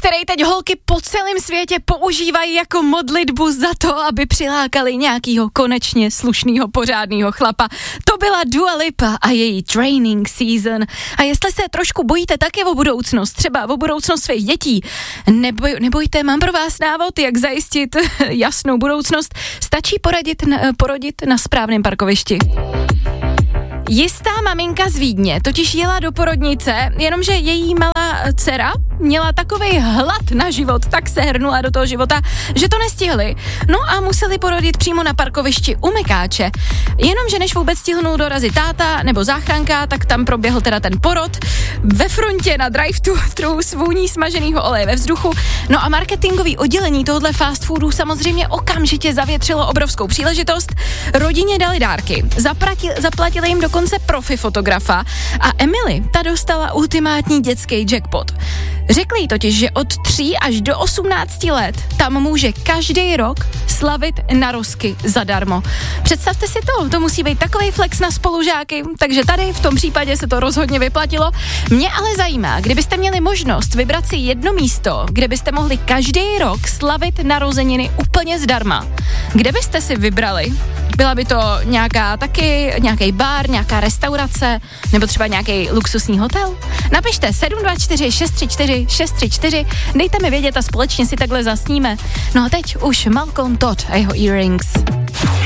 který teď holky po celém světě používají jako modlitbu za to, aby přilákali nějakýho konečně slušnýho pořádného chlapa. To byla Dua Lipa a její Training Season. A jestli se trošku bojíte taky o budoucnost, třeba o budoucnost svých dětí, nebojte, mám pro vás návod, jak zajistit jasnou budoucnost. Stačí porodit na správném parkovišti. Jistá maminka z Vídně totiž jela do porodnice, jenomže její malá dcera měla takovej hlad na život, tak se hrnula do toho života, že to nestihli. No a museli porodit přímo na parkovišti u Mekáče. Jenomže než vůbec stihnul dorazit táta nebo záchranka, tak tam proběhl teda ten porod ve frontě na drive-thru s vůní smaženého oleje ve vzduchu. No a marketingový oddělení tohohle fast foodu samozřejmě okamžitě zavětřilo obrovskou příležitost. Rodině dali dárky, zaplatili jim dokonce profi fotografa a Emily, ta dostala ultimátní dětský jackpot. Řekli jí totiž, že od 3 až do 18 let tam může každý rok slavit narozky zadarmo. Představte si to musí být takovej flex na spolužáky, takže tady v tom případě se to rozhodně vyplatilo. Mě ale zajímá, kdybyste měli možnost vybrat si jedno místo, kde byste mohli každý rok slavit narozeniny úplně zdarma. Kde byste si vybrali? Byla by to nějaký bar, nějaká restaurace, nebo třeba nějaký luxusní hotel? Napište 724 634 634, dejte mi vědět a společně si takhle zasníme. No a teď už Malcolm Todd a jeho Earrings.